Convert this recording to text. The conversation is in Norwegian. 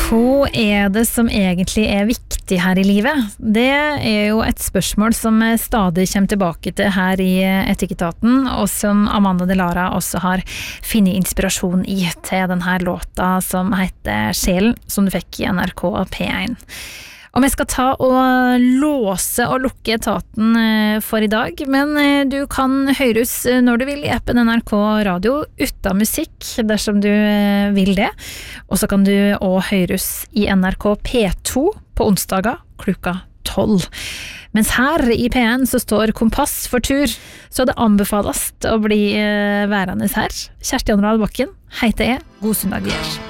Hva det som egentlig viktig her i livet? Det jo et spørsmål som stadig kommer tilbake til her i Etikketaten, og som Amanda Delara også har finnet inspirasjon i til denne låta som heter Sjelen, som du fikk i NRK P1. Og vi skal ta og låse og lukke etaten for i dag, men du kan høres når du vil i appen NRK Radio uten musikk, dersom du vil det. Og så kan du også høres i NRK P2 på onsdager klokka 12. Mens her i P1 så står Kompass for tur, så det anbefales å bli værende her. Kjersti Anrald Bakken heter jeg. God søndag, vi